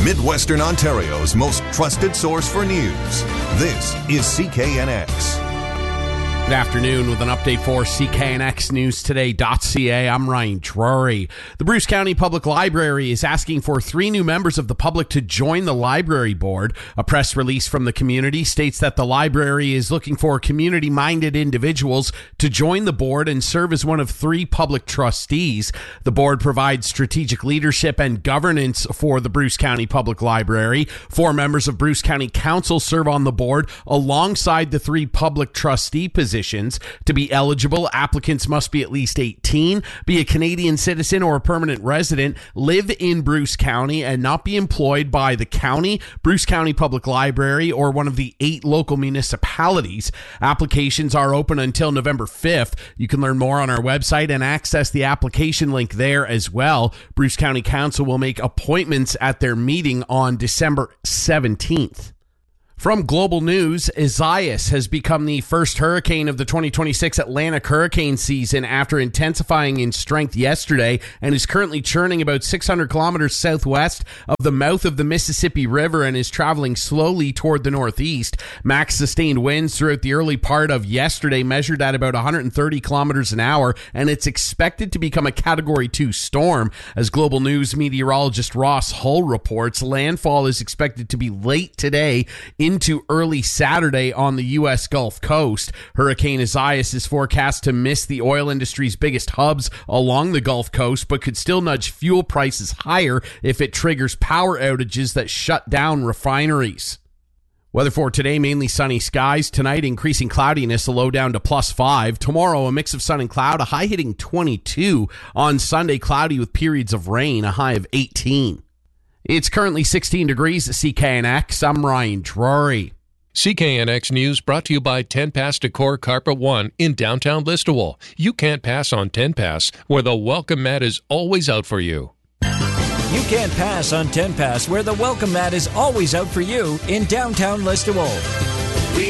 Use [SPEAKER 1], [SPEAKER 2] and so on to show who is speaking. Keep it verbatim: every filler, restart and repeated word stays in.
[SPEAKER 1] Midwestern Ontario's most trusted source for news. This is C K N X.
[SPEAKER 2] Good afternoon with an update for C K N X News Today dot C A. I'm Ryan Drury. The Bruce County Public Library is asking for three new members of the public to join the library board. A press release from the community states that the library is looking for community-minded individuals to join the board and serve as one of three public trustees. The board provides strategic leadership and governance for the Bruce County Public Library. Four members of Bruce County Council serve on the board alongside the three public trustee positions. To be eligible, applicants must be at least eighteen, be a Canadian citizen or a permanent resident, live in Bruce County, and not be employed by the county, Bruce County Public Library, or one of the eight local municipalities. Applications are open until November fifth. You can learn more on our website and access the application link there as well. Bruce County Council will make appointments at their meeting on December seventeenth. From Global News, Isaias has become the first hurricane of the twenty twenty-six Atlantic hurricane season after intensifying in strength yesterday and is currently churning about six hundred kilometers southwest of the mouth of the Mississippi River and is traveling slowly toward the northeast. Max sustained winds throughout the early part of yesterday measured at about one hundred thirty kilometers an hour, and it's expected to become a Category two storm. As Global News meteorologist Ross Hull reports, landfall is expected to be late today in into early Saturday on the U S Gulf Coast. Hurricane Isaias is forecast to miss the oil industry's biggest hubs along the Gulf Coast, but could still nudge fuel prices higher if it triggers power outages that shut down refineries. Weather for today, mainly sunny skies. Tonight, increasing cloudiness, a low down to plus five. Tomorrow, a mix of sun and cloud, a high hitting twenty-two. On Sunday, cloudy with periods of rain, a high of eighteen. It's currently sixteen degrees at C K N X. I'm Ryan Drury.
[SPEAKER 3] C K N X News brought to you by ten Pass Decor Carpet One in downtown Listowel. You can't pass on ten Pass, where the welcome mat is always out for you.
[SPEAKER 4] You can't pass on ten Pass, where the welcome mat is always out for you in downtown Listowel.